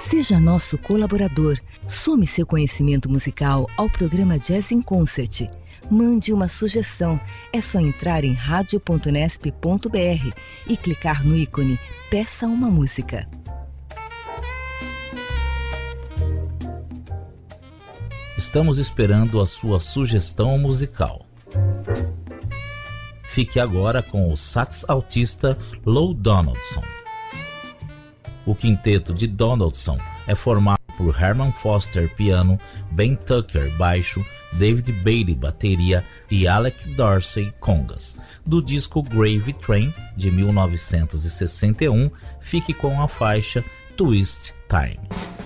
Seja nosso colaborador. Some seu conhecimento musical ao programa Jazz in Concert. Mande uma sugestão. É só entrar em radio.nesp.br e clicar no ícone Peça uma música. Estamos esperando a sua sugestão musical. Fique agora com o sax altista Lou Donaldson. O quinteto de Donaldson é formado por Herman Foster, piano, Ben Tucker, baixo, David Bailey, bateria e Alec Dorsey, congas. Do disco Gravy Train, de 1961, fique com a faixa Twist Time.